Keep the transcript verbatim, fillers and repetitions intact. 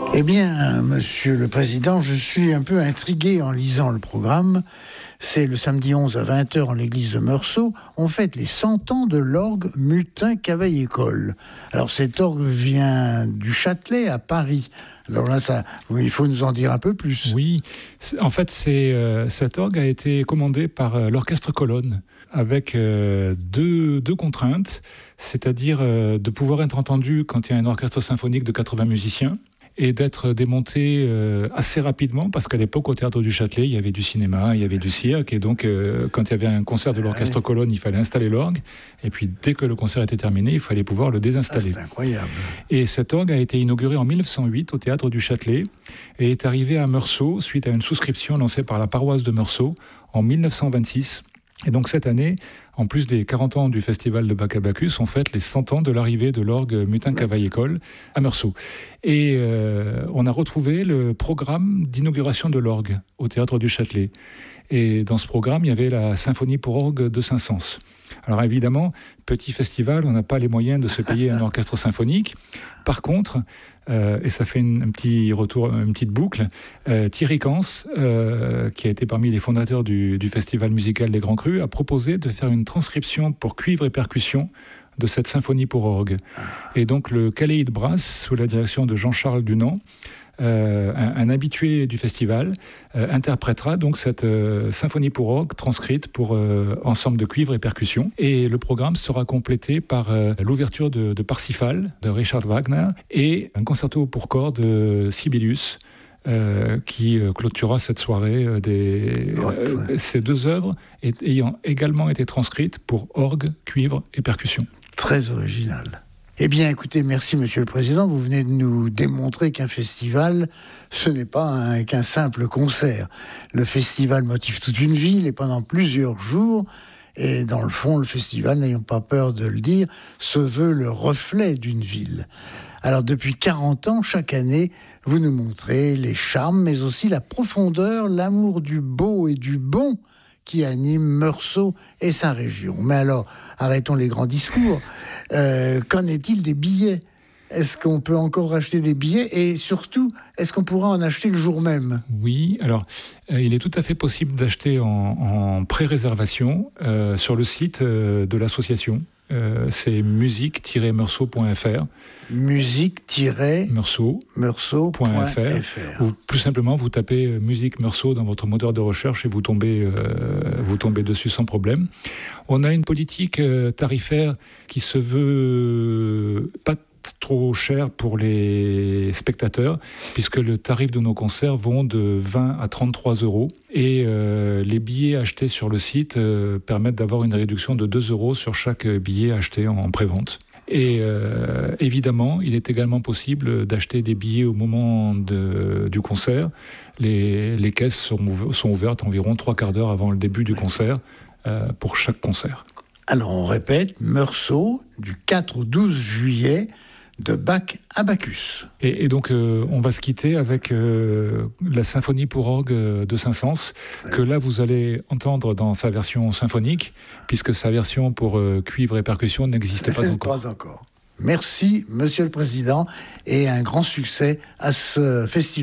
Eh bien, Monsieur le Président, je suis un peu intrigué en lisant le programme. C'est le samedi onze à vingt heures en l'église de Meursault. On fête les cent ans de l'orgue Mutin-Cavaillé-Coll. Alors cet orgue vient du Châtelet à Paris. Alors là, ça, il faut nous en dire un peu plus. Oui, en fait, c'est, euh, cet orgue a été commandé par euh, l'orchestre Colonne avec euh, deux, deux contraintes, c'est-à-dire euh, de pouvoir être entendu quand il y a un orchestre symphonique de quatre-vingts musiciens, et d'être démonté euh, assez rapidement, parce qu'à l'époque, au Théâtre du Châtelet, il y avait du cinéma, il y avait du cirque, et donc euh, quand il y avait un concert de l'orchestre ouais. Colonne, il fallait installer l'orgue, et puis dès que le concert était terminé, il fallait pouvoir le désinstaller. Ah, c'est incroyable. Et cet orgue a été inauguré en mille neuf cent huit au Théâtre du Châtelet, et est arrivé à Meursault suite à une souscription lancée par la paroisse de Meursault en mille neuf cent vingt-six. Et donc cette année, en plus des quarante ans du festival de Bach à Bacchus, on fête les cent ans de l'arrivée de l'orgue Mutin-Cavaillé-Coll à Meursault. Et euh, on a retrouvé le programme d'inauguration de l'orgue au Théâtre du Châtelet. Et dans ce programme, il y avait la symphonie pour orgue de Saint-Saëns. Alors évidemment, petit festival, on n'a pas les moyens de se payer un orchestre symphonique. Par contre, euh, et ça fait une, un petit retour, une petite boucle, euh, Thierry Cans, euh, qui a été parmi les fondateurs du, du Festival musical des Grands Crus, a proposé de faire une transcription pour cuivre et percussion de cette symphonie pour orgue. Et donc le Caléi de Brasse, sous la direction de Jean-Charles Dunant, Euh, un, un habitué du festival, euh, interprétera donc cette euh, symphonie pour orgue transcrite pour euh, ensemble de cuivre et percussion. Et le programme sera complété par euh, l'ouverture de, de Parsifal de Richard Wagner et un concerto pour cordes de Sibelius euh, qui euh, clôturera cette soirée. Euh, des, euh, ces deux œuvres est, ayant également été transcrites pour orgue, cuivre et percussion. Très original. Eh bien, écoutez, merci, Monsieur le Président. Vous venez de nous démontrer qu'un festival, ce n'est pas un, qu'un simple concert. Le festival motive toute une ville et pendant plusieurs jours. Et dans le fond, le festival, n'ayons pas peur de le dire, se veut le reflet d'une ville. Alors, depuis quarante ans, chaque année, vous nous montrez les charmes, mais aussi la profondeur, l'amour du beau et du bon qui anime Meursault et sa région. Mais alors, arrêtons les grands discours. Euh, qu'en est-il des billets ? Est-ce qu'on peut encore acheter des billets ? Et surtout, est-ce qu'on pourra en acheter le jour même ? Oui, alors, euh, il est tout à fait possible d'acheter en, en pré-réservation euh, sur le site euh, de l'association. Euh, c'est musique tiret meursault point f r. musique tiret meursault point f r. Ou plus simplement, vous tapez euh, musique Meursault dans votre moteur de recherche et vous tombez, euh, vous tombez dessus sans problème. On a une politique euh, tarifaire qui se veut pas trop cher pour les spectateurs, puisque le tarif de nos concerts vont de vingt à trente-trois euros. Et euh, les billets achetés sur le site euh, permettent d'avoir une réduction de deux euros sur chaque billet acheté en, en prévente. Et euh, évidemment, il est également possible d'acheter des billets au moment de, du concert. Les, les caisses sont, sont ouvertes environ trois quarts d'heure avant le début du concert euh, pour chaque concert. Alors on répète, Meursault, du quatre au douze juillet, de Bach à Bacchus. Et, et donc, euh, on va se quitter avec euh, la symphonie pour orgue de Saint-Saëns, ouais. que là, vous allez entendre dans sa version symphonique, puisque sa version pour euh, cuivre et percussion n'existe pas encore. Pas encore. Merci, Monsieur le Président, et un grand succès à ce festival.